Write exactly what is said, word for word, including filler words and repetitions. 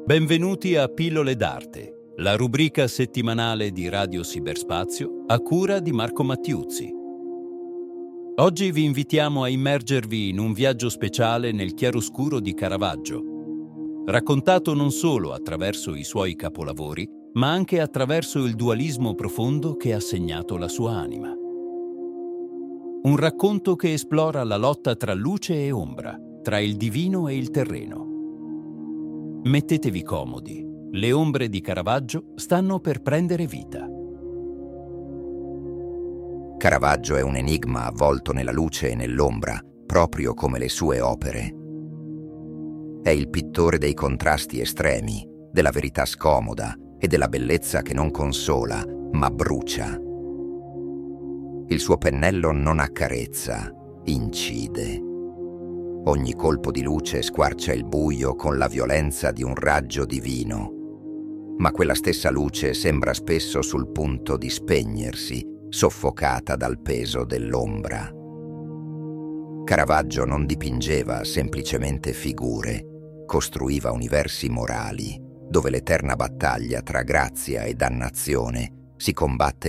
Benvenuti a Pillole d'Arte, la rubrica settimanale di Radio Cyberspazio a cura di Marco Mattiuzzi. Oggi vi invitiamo a immergervi in un viaggio speciale nel chiaroscuro di Caravaggio, raccontato non solo attraverso i suoi capolavori, ma anche attraverso il dualismo profondo che ha segnato la sua anima. Un racconto che esplora la lotta tra luce e ombra, tra il divino e il terreno. Mettetevi comodi, le ombre di Caravaggio stanno per prendere vita. Caravaggio è un enigma avvolto nella luce e nell'ombra, proprio come le sue opere. È il pittore dei contrasti estremi, della verità scomoda e della bellezza che non consola, ma brucia. Il suo pennello non accarezza, incide. Ogni colpo di luce squarcia il buio con la violenza di un raggio divino, ma quella stessa luce sembra spesso sul punto di spegnersi, soffocata dal peso dell'ombra. Caravaggio non dipingeva semplicemente figure, costruiva universi morali, dove l'eterna battaglia tra grazia e dannazione si combatte